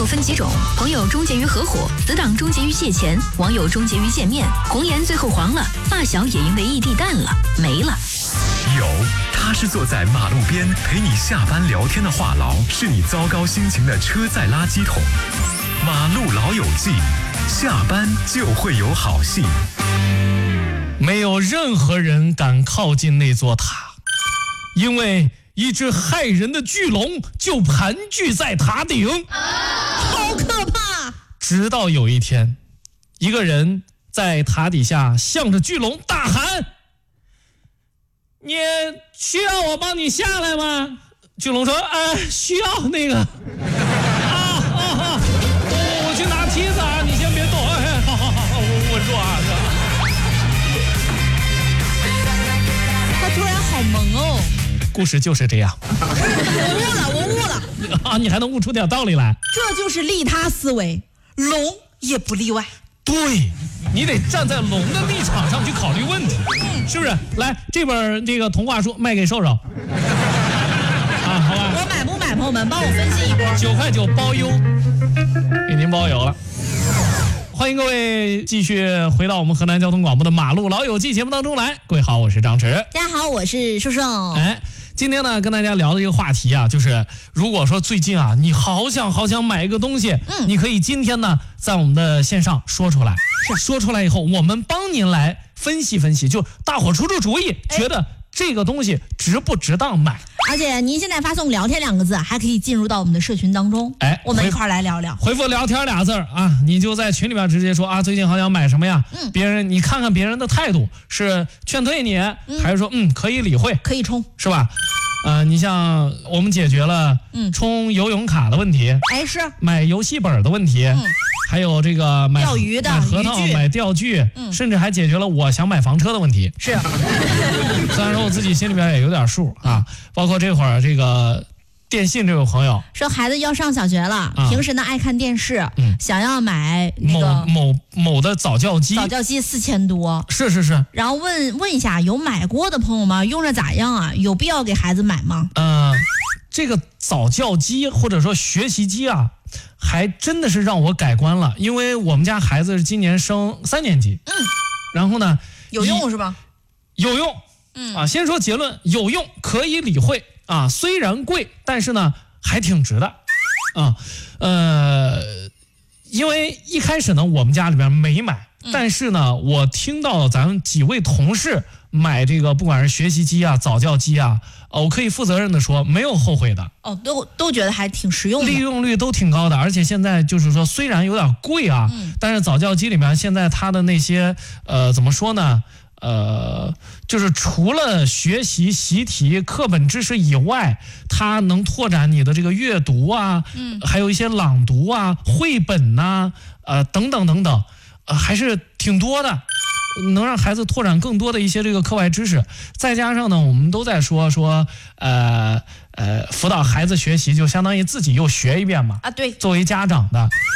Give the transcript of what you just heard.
分几种，朋友终结于合伙，死党终结于借钱，网友终结于见面，红颜最后黄了，发小也因为异地淡了，没了。 有，他是坐在马路边陪你下班聊天的话痨，是你糟糕心情的车载垃圾桶。马路老友记，下班就会有好戏。 没有任何人敢靠近那座塔，因为一只害人的巨龙就盘踞在塔顶， 好可怕！ 直到有一天，一个人在塔底下向着巨龙大喊：“你需要我帮你下来吗？”巨龙说：“需要那个我去拿梯子啊，你先别动，好，我稳住啊。” 他突然好萌哦。 故事就是这样。 我悟了啊！你还能悟出点道理来？ 这就是利他思维，龙也不例外。 对，你得站在龙的立场上去考虑问题，是不是？来，这本这个童话书卖给瘦瘦，啊，好吧？ 我买不买，朋友们帮我分析一波 ，9.9包邮，给您包邮了。欢迎各位继续回到我们河南交通广播的马路老友记节目当中来。各位好，我是张弛。 大家好，我是瘦瘦。 今天呢，跟大家聊的这个话题啊，就是如果说最近啊，你好想买一个东西，你可以今天呢，在我们的线上说出来。说出来以后，我们帮您来分析分析，就大伙出主意，觉得这个东西值不值当买。 而且您现在发送聊天2个字，还可以进入到我们的社群当中，我们一块来聊聊。 回复聊天2字啊，你就在群里边直接说啊，最近好想买什么呀？别人你看看别人的态度是劝退你，还是说可以理会， 可以冲， 是吧？你像我们解决了充游泳卡的问题， 是买游戏本的问题，还有这个买钓鱼的、 买核桃、买钓具，甚至还解决了我想买房车的问题。 是， 虽然说我自己心里边也有点数啊，包括这会儿这个电信这位朋友说孩子要上小学了，平时呢爱看电视，想要买那个某的早教机 4000多， 是， 然后问一下有买过的朋友吗？用着咋样啊？有必要给孩子买吗？ 这个早教机或者说学习机啊，还真的是让我改观了，因为我们家孩子是今年升3年级，然后呢有用是吧？ 有用，先说结论，有用，可以理会啊，虽然贵，但是呢还挺值的啊。因为一开始呢我们家里边没买，但是呢我听到咱们几位同事买这个不管是学习机啊、早教机啊，我可以负责任的说没有后悔的。 都觉得还挺实用的， 利用率都挺高的，而且现在就是说虽然有点贵啊，但是早教机里面现在它的那些怎么说呢？就是除了学习习题课本知识以外，它能拓展你的这个阅读啊，还有一些朗读啊、绘本呐，等等，还是挺多的，能让孩子拓展更多的一些这个课外知识。再加上呢，我们都在说辅导孩子学习，就相当于自己又学一遍嘛。 对， 作为家长的。